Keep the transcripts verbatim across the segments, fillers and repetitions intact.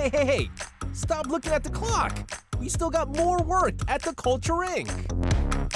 Hey, hey, hey! Stop looking at the clock! We still got more work at the Culture Incorporated.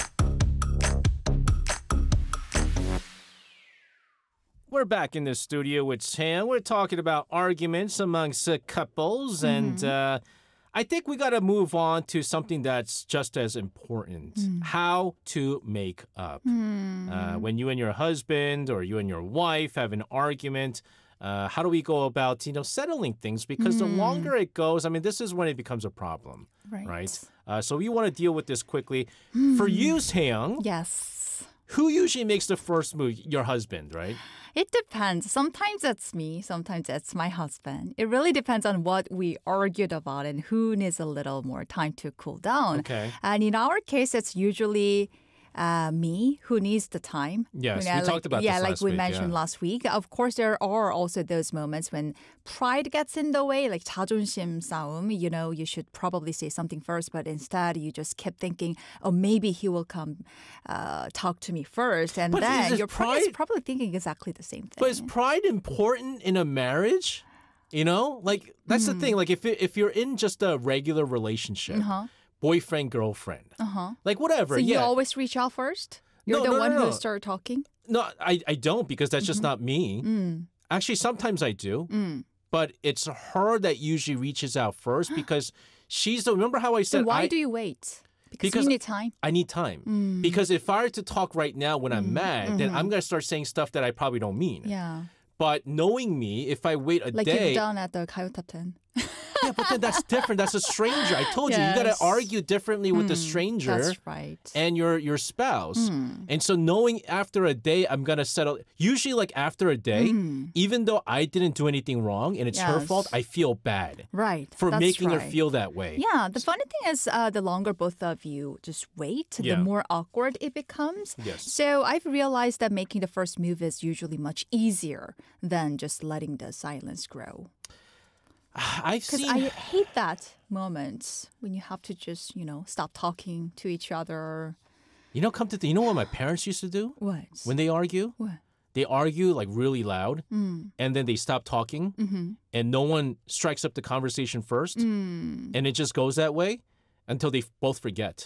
We're back in the studio with Sam. We're talking about arguments amongst uh, couples, mm-hmm. and uh, I think we got to move on to something that's just as important. Mm. How to make up. Mm. Uh, when you and your husband or you and your wife have an argument, uh, how do we go about, you know, settling things? Because mm. the longer it goes, I mean, this is when it becomes a problem, right? right? Uh, so we want to deal with this quickly. Mm. For you, Seong. Yes. Who usually makes the first move? Your husband, right? It depends. Sometimes it's me. Sometimes it's my husband. It really depends on what we argued about and who needs a little more time to cool down. Okay. And in our case, it's usually uh, me who needs the time. Yes, you know, we like, talked about yeah, this like last we week, mentioned yeah. last week. Of course, there are also those moments when pride gets in the way, like 자존심 싸움. You know, you should probably say something first, but instead you just kept thinking, oh, maybe he will come uh, talk to me first. And but then your pride is probably thinking exactly the same thing. But is pride important in a marriage? You know, like that's mm. the thing. Like if it, if you're in just a regular relationship, uh-huh. boyfriend, girlfriend, uh-huh. like whatever. So yeah. you always reach out first? You're no, the no, one no, no. who started talking? No, I, I don't because that's mm-hmm. just not me. Mm. Actually, sometimes I do. Mm. But it's her that usually reaches out first because she's the, remember how I said. So why I, do you wait? Because, because you need time? I need time. Mm. Because if I were to talk right now when I'm mm. mad, mm-hmm. then I'm going to start saying stuff that I probably don't mean. Yeah. But knowing me, if I wait a like day. Like you've done at the Gayo Top ten. Yeah, but then that's different. That's a stranger. I told you, yes. you got to argue differently with mm, the stranger. That's right. And your your spouse. Mm. And so knowing after a day, I'm going to settle. Usually like after a day, mm. even though I didn't do anything wrong and it's yes. her fault, I feel bad. Right. For that's making right. her feel that way. Yeah. The funny thing is uh, the longer both of you just wait, yeah. the more awkward it becomes. Yes. So I've realized that making the first move is usually much easier than just letting the silence grow. I've seen. Because I hate that moment when you have to just, you know, stop talking to each other. You know, come to th- you know what my parents used to do? What? When they argue? What? They argue like really loud, mm. and then they stop talking, mm-hmm. and no one strikes up the conversation first, mm. and it just goes that way until they f- both forget.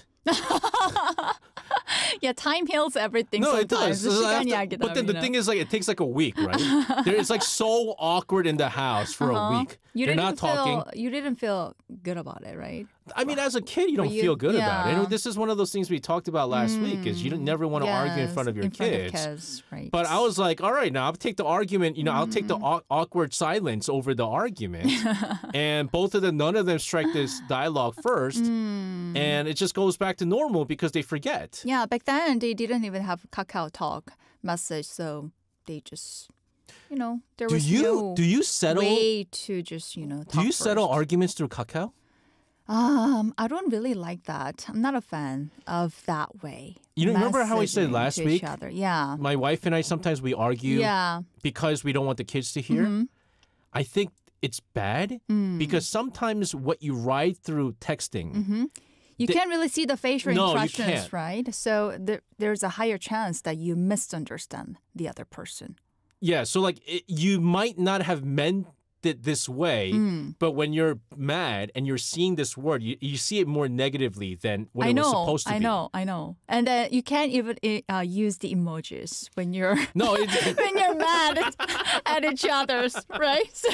Yeah, time heals everything. No, sometimes. it does. To, but then the know? thing is, like, it takes like a week, right? there, it's like so awkward in the house for uh-huh. a week. You They're didn't not talking. Feel, you didn't feel good about it, right? I mean, as a kid, you don't you, feel good yeah. about it. And this is one of those things we talked about last mm. week. Is you don't never want to yes, argue in front of your in front kids. Of kids right. But I was like, all right, now I'll take the argument. You know, mm. I'll take the au- awkward silence over the argument. And both of them, none of them strike this dialogue first. Mm. And it just goes back to normal because they forget. Yeah, back then they didn't even have Kakao Talk message, so they just, you know, there do was you, no do you settle, way to just, you know, talk Do you first. settle arguments through Kakao? Um, I don't really like that. I'm not a fan of that way. You remember how I said Messaging last to week? each other. Yeah. My wife and I, sometimes we argue Yeah. because we don't want the kids to hear. Mm-hmm. I think it's bad Mm. because sometimes what you write through texting, Mm-hmm. You The- can't really see the facial No, you impressions, can't. right? So there, there's a higher chance that you misunderstand the other person. yeah, so like it, you might not have meant it this way, Mm. but when you're mad and you're seeing this word, you, you see it more negatively than what I it know, was supposed to I be. know, I know. And uh, you can't even uh, use the emojis when you're No, it, when you're mad at, at each other, right? So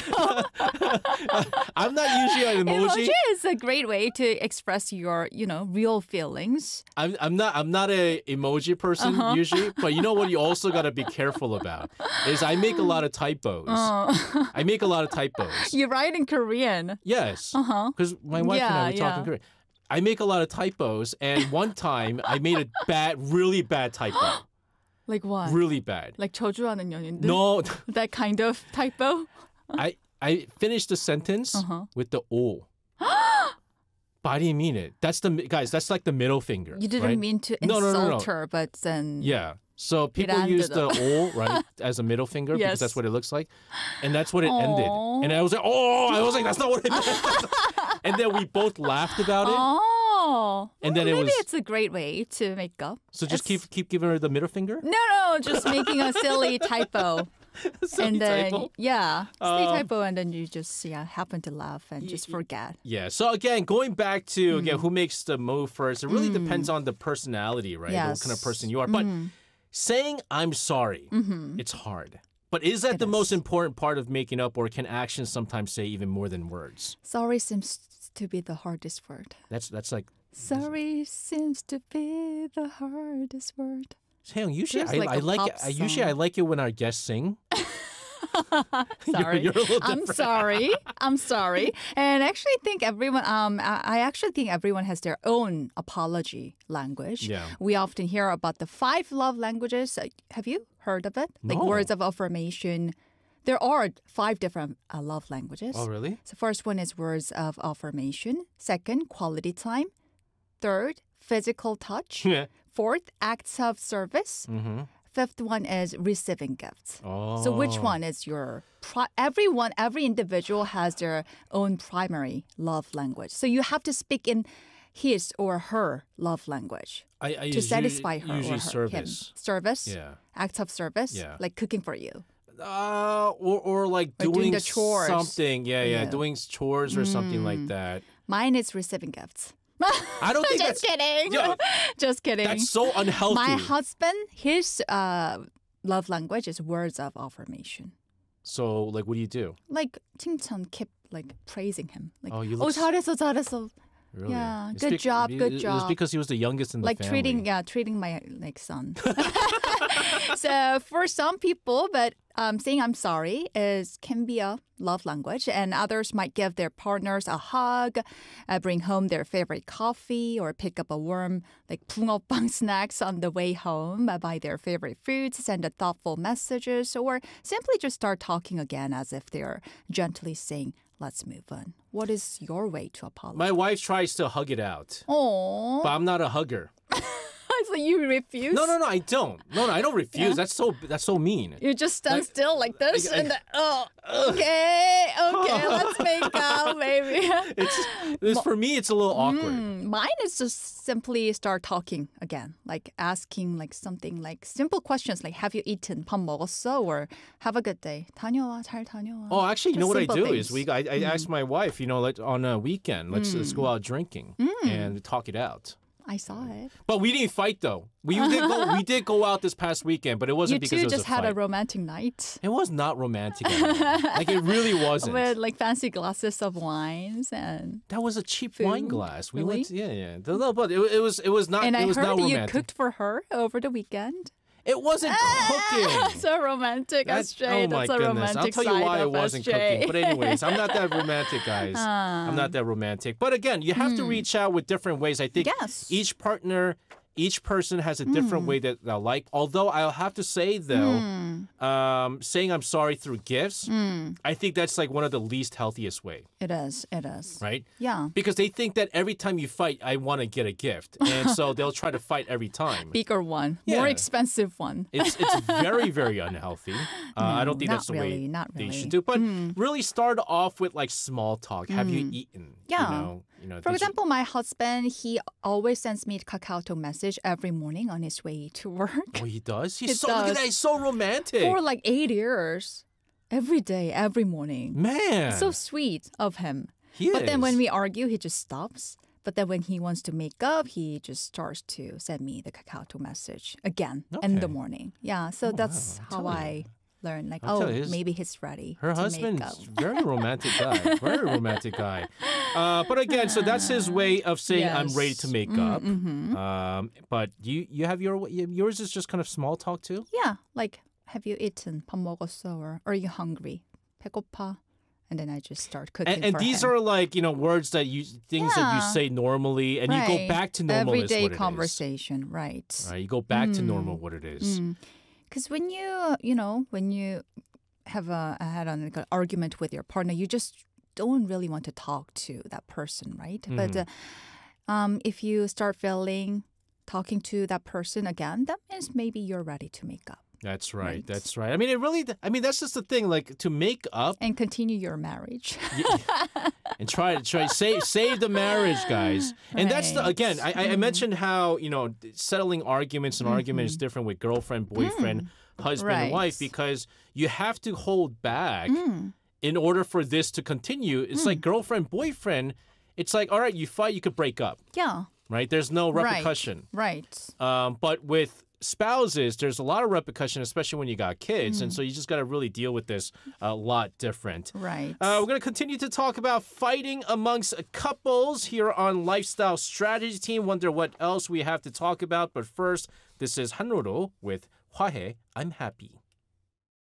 I'm not usually an emoji. emoji is a great way to express your, you know, real feelings. I'm I'm not I'm not a emoji person Uh-huh. usually, but you know what you also got to be careful about is I make a lot of typos. Uh. I make a lot of typos. You write in Korean. Yes. Uh-huh. Because my wife and I Yeah, were talking yeah. Korean. I make a lot of typos, and one time I made a bad, really bad typo. Like what? Really bad. Like 저주하는 연인들? No, That kind of typo? I I finished the sentence Uh-huh. with the O. But I didn't mean it. That's the guys. That's like the middle finger. You didn't right? mean to No, insult no, no, no. her, but then... Yeah. So people ended use the up. O, right, as a middle finger because Yes. that's what it looks like. And that's what it ended. Aw. And I was like, oh, I was like, that's not what it meant. And then we both laughed about it. Oh. And Well, then it maybe was- it's a great way to make up. So just It's- keep keep giving her the middle finger? No, no, just making a silly typo. Silly and then typo. yeah, silly Um, typo, and then you just yeah happen to laugh and just forget. Yeah. So again, going back to Mm. again, who makes the move first? It really depends on the personality, right? What kind of Yes. person you are. But Mm. saying I'm sorry, Mhm. it's hard. But is that It the most is. important part of making up, or can actions sometimes say even more than words? Sorry seems to be the hardest word. That's that's like Sorry seems to be the hardest word. Hey, usually There's I, like I a like pop it. I, usually I song. like it when our guests sing. Sorry. you're a little I'm different. sorry. I'm sorry. And I actually think everyone um I I actually think everyone has their own apology language. Yeah. We often hear about the five love languages. Uh, Have you heard of it? Like No. words of affirmation. There are five different uh, love languages. Oh, really? So first one is words of affirmation. Second, quality time. Third, physical touch. Yeah. Fourth, acts of service. Mm-hmm. Fifth one is receiving gifts. Oh. So which one is your pri- everyone every individual has their own primary love language. So you have to speak in his or her love language I, I to use satisfy usually, her usually or her, service. him. Service. Yeah. Acts of service. Yeah. Like cooking for you. Uh, or or like Or doing, doing the chores. something. Yeah, yeah, Yeah. doing chores or something like that. Mine is receiving gifts. I don't think Just that's kidding. Yeah, Just kidding. that's so unhealthy. My husband, his uh, love language is words of affirmation. So, like, what do you do? Like 칭찬, keep like praising him. Like, Oh, you oh, look s- 잘했어, 잘했어. Really? Yeah, It's good bec- job, it- good It was job. because he was the youngest in the Like family. treating, yeah, treating my like son. So for some people, but um, saying I'm sorry is can be a love language, and others might give their partners a hug, uh, bring home their favorite coffee, or pick up a warm like 붕어빵 snacks on the way home, uh, buy their favorite foods, send a thoughtful messages, or simply just start talking again as if they're gently saying, "Let's move on." What is your way to apologize? My wife tries to hug it out, Oh, but I'm not a hugger. so you refuse? No, no, no, I don't. No, no, I don't refuse. That's so that's so mean. You just stand Like- still like this, like- and then, oh, okay, okay, let's make out, maybe. It's, it's for me. It's a little awkward. Mm, mine is just simply start talking again, like asking like something like simple questions like "Have you eaten? 밥 먹었어?" or "Have a good day. 다녀와, 잘 다녀와." Oh, actually, you know Just what I simple do is things. we I, I asked my wife, you know, like on a weekend, let's let's go out drinking and talk it out. I saw it. But we didn't fight though. We did go we did go out this past weekend, but it wasn't You because two it was just a had fight. a romantic night It was not romantic at all. Like it really wasn't. with like fancy glasses of wines and. That was a cheap wine Food? glass. We Really? went, yeah, yeah. No, no, but it, it was, it was not. And it I was not heard you romantic. cooked for her over the weekend. It wasn't cooking. So romantic, That- S J. oh my That's a goodness! I'll romantic tell you side why it of wasn't S J. cooking. But anyways, I'm not that romantic, guys. Ah. I'm not that romantic. But again, you have to reach out with different ways. I think Hmm. Yes. each partner, each person has a different way that they'll like. Although I'll have to say though, Hmm. um, saying I'm sorry through gifts, I think that's like one of the least healthiest way, It is. It is. right? Yeah. Because they think that every time you fight, I want to get a gift, and so they'll try to fight every time. Bigger one, Yeah. more expensive one. It's it's very very unhealthy. Uh, I don't think not that's the really, way not they really. Hmm. should do. But really start off with like small talk. Have you eaten? Yeah. You know, you know. For did you- example, my husband, he always sends me a Kakao message every morning on his way to work. oh, he does. He's He so look at does. that. He's so romantic. For like eight years. Every day, every morning. Man, So sweet of him. he But then when is. we argue, he just stops. But then when he wants to make up, he just starts to send me the Kakao message again in the Okay. morning. Yeah, so that's wow. I'm how telling I you. learned like, I'm oh, telling you, his- maybe he's ready Her to husband's make up. very romantic guy. Very romantic guy. Uh, but again, so that's his way of saying I'm ready to Yes. make Mm, up. mhm. Um, but you you have your yours is just kind of small talk too. Yeah, like, have you eaten? 밥 먹었어? Or are you hungry? 배고파? And then I just start cooking And, and for these him. are like you know words that you things that you Yeah. say normally, and you go Right. back to normal. is Everyday what it is. conversation, right. Right, you go back to normal what it is. Because when you, you know, when you have a, had an like, an argument with your partner, you just don't really want to talk to that person, right? But uh, um, if you start feeling talking to that person again, that means maybe you're ready to make up. That's right, Right. That's right. I mean, it really, I mean, that's just the thing. Like, to make up And continue your marriage. and try to try save save the marriage, guys. And that's the Right. again. I, I I mentioned how you know settling arguments and argument is different with girlfriend, boyfriend, husband, and wife Right. because you have to hold back Mm. in order for this to continue. It's like girlfriend, boyfriend. It's like all right, you fight, you could break up, Yeah. right? There's no repercussion. Right. Um, but with spouses, there's a lot of repercussion, especially when you got kids, and so you just got to really deal with this a lot different. Right. Uh, we're going to continue to talk about fighting amongst couples here on Lifestyle Strategy Team. Wonder what else we have to talk about. But first, this is Hanrodo with 화해, I'm happy.